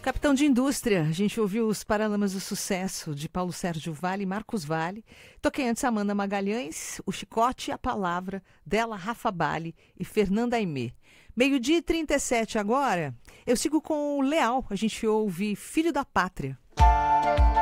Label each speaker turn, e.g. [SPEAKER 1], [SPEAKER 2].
[SPEAKER 1] Capitão de Indústria, a gente ouviu os Paralamas do Sucesso de Paulo Sérgio Vale e Marcos Vale. Toquei antes Amanda Magalhães, O Chicote e a Palavra, dela Rafa Bali e Fernanda Aimé. 12h37 agora, eu sigo com o Leal, a gente ouve Filho da Pátria.